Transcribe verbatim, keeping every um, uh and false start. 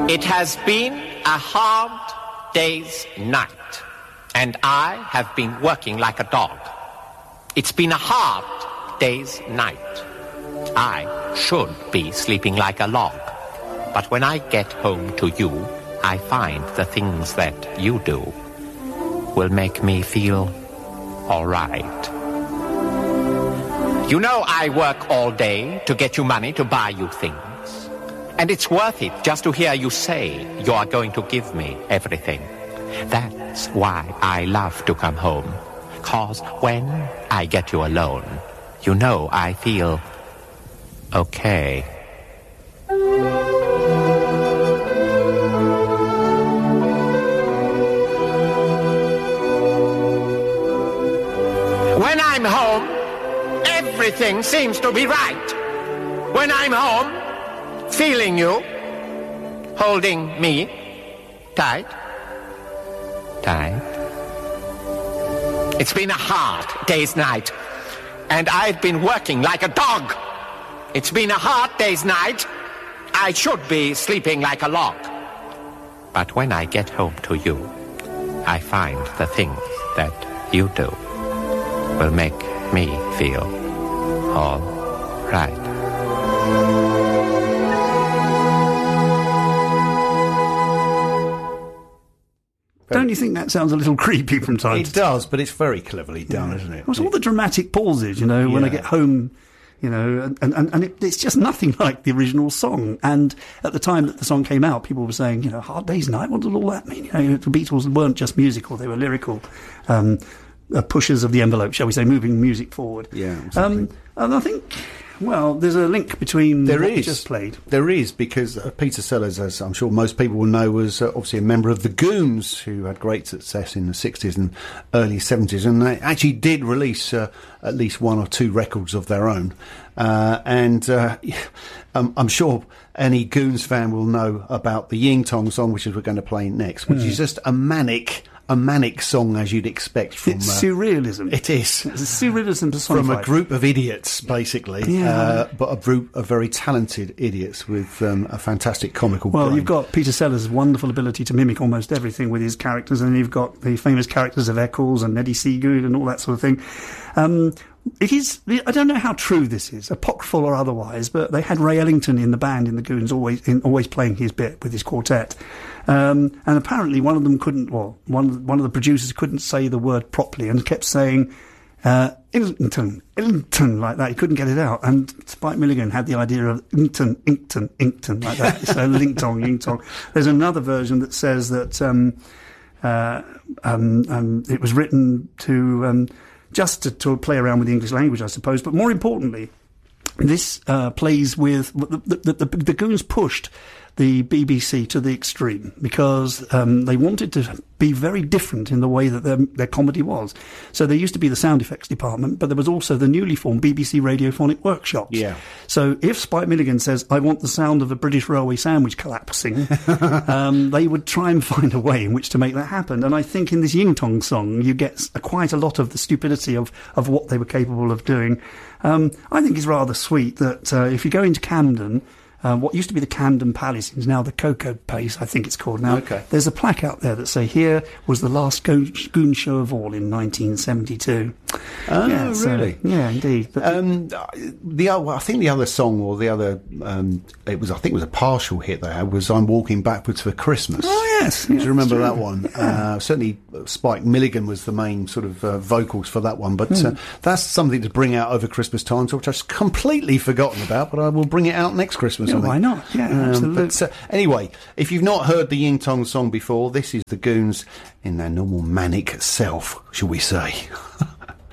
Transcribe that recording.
It has been a hard day's night, and I have been working like a dog. It's been a hard day's night. I should be sleeping like a log. But when I get home to you, I find the things that you do will make me feel all right. You know I work all day to get you money to buy you things. And it's worth it just to hear you say you are going to give me everything. That's why I love to come home. 'Cause when I get you alone, you know I feel okay. When I'm home, everything seems to be right. When I'm home, feeling you, holding me tight, tight. It's been a hard day's night, and I've been working like a dog. It's been a hard day's night. I should be sleeping like a log. But when I get home to you, I find the things that you do will make me feel all right. Don't you think that sounds a little creepy from time It to time? does, but it's very cleverly done, Yeah. isn't it? Well, it's all the dramatic pauses, you know, when I Yeah. get home, you know, and, and, and it, it's just nothing like the original song. And at the time that the song came out, people were saying, you know, Hard Day's Night, what does all that mean? You know, the Beatles weren't just musical, they were lyrical um, uh, pushers of the envelope, shall we say, moving music forward. Yeah, exactly. Um, and I think, well, there's a link between There what we is. just played. There is, because uh, Peter Sellers, as I'm sure most people will know, was uh, obviously a member of the Goons, who had great success in the sixties and early seventies, and they actually did release uh, at least one or two records of their own. Uh, and uh, um, I'm sure any Goons fan will know about the Ying Tong song, which is we're going to play next, which Mm. is just a manic... a manic song, as you'd expect from... It's uh, surrealism. It is. It's surrealism personified. From a group of idiots, basically. Yeah. Uh, but a group of very talented idiots with um, a fantastic comical Well, brain. you've got Peter Sellers' wonderful ability to mimic almost everything with his characters, and you've got the famous characters of Eccles and Eddie Seagood and all that sort of thing. Um, it is, I don't know how true this is, apocryphal or otherwise, but they had Ray Ellington in the band in the Goons, always in, always playing his bit with his quartet. Um, and apparently one of them couldn't, well, one, one of the producers couldn't say the word properly and kept saying, uh, Illington, Illington, like that. He couldn't get it out. And Spike Milligan had the idea of Inkton, Inkton, Inkton, like that. So Lingtong, Yingtong. There's another version that says that, um, uh, um, um, it was written to, um, just to, to play around with the English language, I suppose. But more importantly, this, uh, plays with, the, the, the, the Goons pushed the B B C to the extreme because um, they wanted to be very different in the way that their, their comedy was. So there used to be the sound effects department, but there was also the newly formed B B C Radiophonic Workshops. Yeah. So if Spike Milligan says, I want the sound of a British railway sandwich collapsing, um, they would try and find a way in which to make that happen. And I think in this Ying Tong song, you get a, quite a lot of the stupidity of, of what they were capable of doing. Um, I think it's rather sweet that uh, if you go into Camden, Um, what used to be the Camden Palace is now the Cocoa Palace, I think it's called now. Okay. There's a plaque out there that say, here was the last Goon, goon show of all in nineteen seventy-two. Oh, yeah, so, really? yeah, indeed. But, Um, the other, I think the other song, or the other, um, it was, I think it was a partial hit they had, was "I'm Walking Backwards for Christmas." oh, yes. Do yes, you remember true. that one? Uh, certainly, Spike Milligan was the main sort of uh, vocals for that one. But uh, that's something to bring out over Christmas time, which I've completely forgotten about. But I will bring it out next Christmas. Yeah, I think. why not? Yeah, Um, absolutely. but uh, anyway, if you've not heard the Ying Tong song before, this is the Goons in their normal manic self, shall we say?